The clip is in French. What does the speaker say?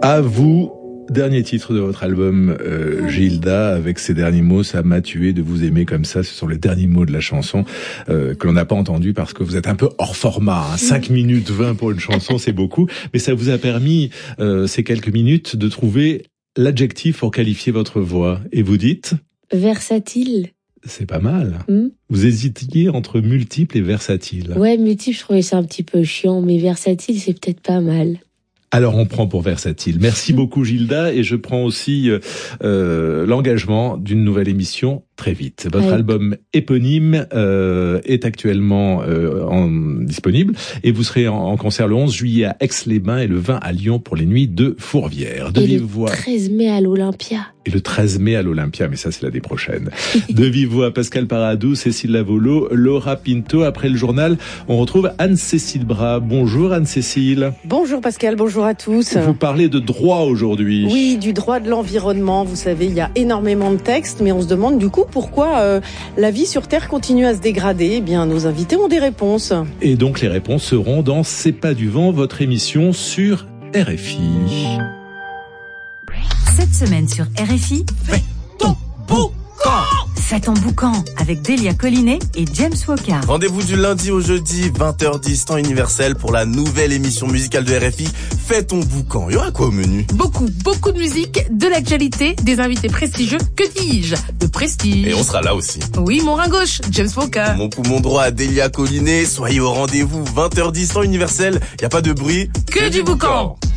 À vous. Dernier titre de votre album, Gilda, avec ces derniers mots, ça m'a tué de vous aimer comme ça. Ce sont les derniers mots de la chanson que l'on n'a pas entendu parce que vous êtes un peu hors format. 5 minutes 20 pour une chanson, c'est beaucoup. Mais ça vous a permis, ces quelques minutes, de trouver l'adjectif pour qualifier votre voix. Et vous dites ? Versatile. C'est pas mal. Vous hésitiez entre multiple et versatile. Ouais, multiple, je trouvais ça un petit peu chiant, mais versatile, c'est peut-être pas mal. Alors on prend pour versatile. Merci beaucoup Gilda, et je prends aussi l'engagement d'une nouvelle émission très vite. Votre album éponyme est actuellement disponible, et vous serez en concert le 11 juillet à Aix-les-Bains et le 20 à Lyon pour les nuits de Fourvière. De vive voix. 13 mai à l'Olympia. Et le 13 mai à l'Olympia, mais ça c'est l'année prochaine. De vive voix, Pascal Paradou, Cécile Lavolo, Laura Pinto. Après le journal, on retrouve Anne-Cécile Bras. Bonjour Anne-Cécile. Bonjour Pascal, bonjour à tous. Vous parlez de droit aujourd'hui. Oui, du droit de l'environnement. Vous savez, il y a énormément de textes, mais on se demande du coup pourquoi la vie sur Terre continue à se dégrader. Eh bien, nos invités ont des réponses. Et donc les réponses seront dans C'est pas du vent, votre émission sur RFI. Cette semaine sur RFI, Fais ton boucan. Fais ton boucan avec Delia Collinet et James Walker. Rendez-vous du lundi au jeudi, 20h10, temps universel, pour la nouvelle émission musicale de RFI, Fais ton boucan. Il y aura quoi au menu ? Beaucoup de musique, de l'actualité, des invités prestigieux, que dis-je ? De prestige. Et on sera là aussi. Oui, mon rein gauche, James Walker. Mon poumon droit, Delia Collinet. Soyez au rendez-vous, 20h10, temps universel. Il n'y a pas de bruit, que du boucan.